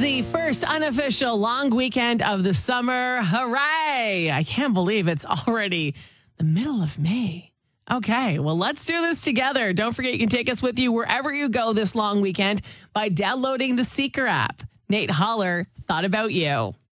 the first unofficial long weekend of the summer. Hooray! I can't believe it's already the middle of May. Okay, well, let's do this together. Don't forget, you can take us with you wherever you go this long weekend by downloading the Seeker app. Nate Holler thought about you.